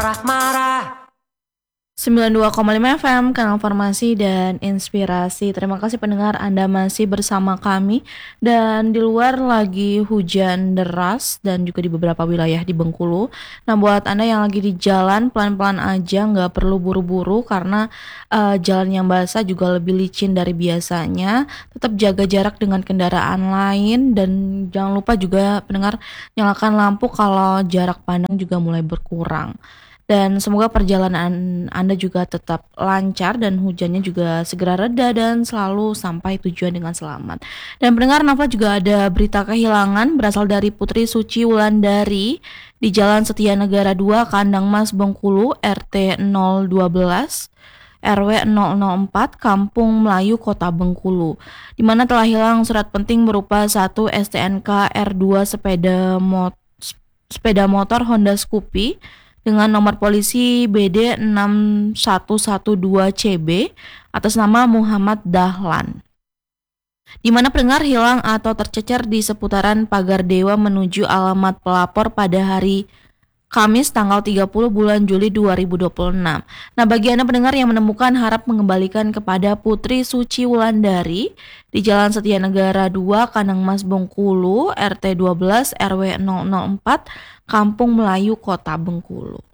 Marah-marah. 92,5 FM, Kanal Informasi dan Inspirasi. Terima kasih pendengar, Anda masih bersama kami. Dan di luar lagi hujan deras dan juga di beberapa wilayah di Bengkulu. Nah, buat Anda yang lagi di jalan, pelan-pelan aja, nggak perlu buru-buru karena jalan yang basah juga lebih licin dari biasanya. Tetap jaga jarak dengan kendaraan lain dan jangan lupa juga pendengar nyalakan lampu kalau jarak pandang juga mulai berkurang. Dan semoga perjalanan Anda juga tetap lancar dan hujannya juga segera reda dan selalu sampai tujuan dengan selamat. Dan pendengar, Nafa juga ada berita kehilangan berasal dari Putri Suci Wulandari di Jalan Setia Negara 2, Kandang Mas, Bengkulu, RT 012. RW 004, Kampung Melayu, Kota Bengkulu, di mana telah hilang surat penting berupa 1 STNK R2 sepeda motor Honda Scoopy dengan nomor polisi BD 6112CB atas nama Muhammad Dahlan, di mana pendengar hilang atau tercecer di seputaran Pagar Dewa menuju alamat pelapor pada hari Kamis tanggal 30 bulan Juli 2026. Nah, bagi Anda pendengar yang menemukan, harap mengembalikan kepada Putri Suci Wulandari di Jalan Setia Negara 2, Kandang Mas, Bengkulu, RT 12 RW 004, Kampung Melayu, Kota Bengkulu.